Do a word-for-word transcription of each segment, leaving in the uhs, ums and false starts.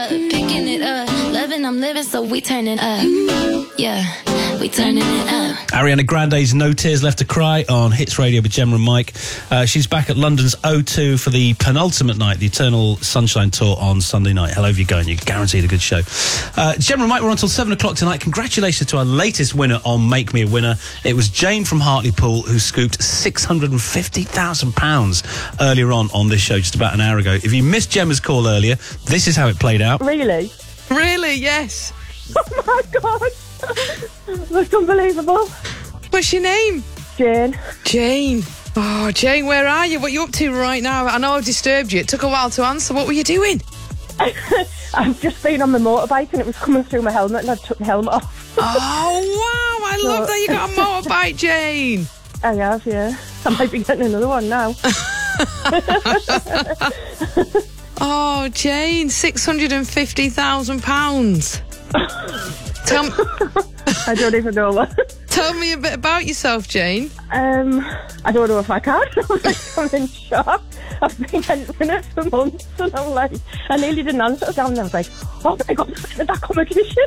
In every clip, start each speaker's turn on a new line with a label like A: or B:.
A: Picking it up, loving, I'm living, so we turning up. Yeah, we turning it up.
B: Ariana Grande's No Tears Left to Cry on Hits Radio with Gemma and Mike. Uh, she's back at London's O two for the penultimate night, the Eternal Sunshine Tour on Sunday night. Hello, if you're going, you're guaranteed a good show. Uh, Gemma and Mike, we're on until seven o'clock tonight. Congratulations to our latest winner on Make Me a Winner. It was Jane from Hartlepool who scooped six hundred fifty thousand pounds earlier on on this show just about an hour ago. If you missed Gemma's call earlier, this is how it played out.
C: Really?
D: Really, yes.
C: Oh my God. That's unbelievable.
D: What's your name?
C: Jane.
D: Jane. Oh, Jane, where are you? What are you up to right now? I know I've disturbed you. It took a while to answer. What were you doing?
C: I've just been on my motorbike and it was coming through my helmet and I took my helmet off.
D: Oh, wow. I love that you got a motorbike, Jane.
C: I have, yeah. I might be getting another one now.
D: Oh, Jane, six hundred fifty thousand pounds. Tell me...
C: I don't even know what.
D: Tell me a bit about yourself, Jane.
C: Um, I don't know if I can. I'm in shock. I've been entering it for months and I'm like, I nearly didn't answer it down and I was like, oh my God, did that competition?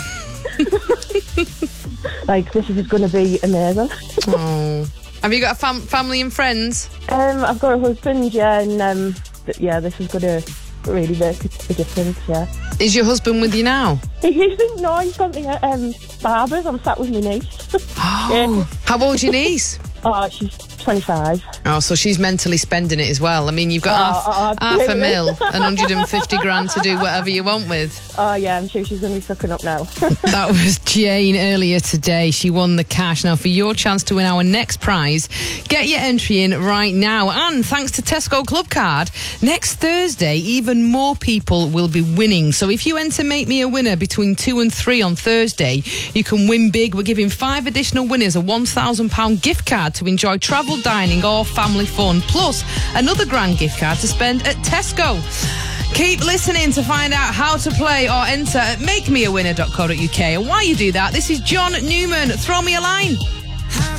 C: Like, this is going to be amazing.
D: Oh. Have you got a fam- family and friends?
C: Um, I've got a husband, yeah, and um, th- yeah, this is going to really make a difference, yeah.
D: Is your husband with you now?
C: He isn't, no, he's gone to um, barbers. I'm sat with my niece.
D: Oh,
C: Yeah.
D: How old's your niece?
C: Oh, she's twenty-five.
D: Oh, so she's mentally spending it as well. I mean, you've got
C: Oh,
D: half,
C: oh,
D: half a
C: absolutely.
D: mil and one hundred fifty grand to do whatever you want with.
C: Oh, yeah, I'm sure she's going to be sucking up now.
D: That was Jane earlier today. She won the cash. Now, for your chance to win our next prize, get your entry in right now. And thanks to Tesco Club Card, next Thursday, even more people will be winning. So if you enter Make Me a Winner between two and three on Thursday, you can win big. We're giving five additional winners a one thousand pounds gift card to enjoy travel, dining or family fun, plus another grand gift card to spend at Tesco. Keep listening to find out how to play or enter at make me a winner dot co dot uk. And while you do that, this is John Newman. Throw me a line.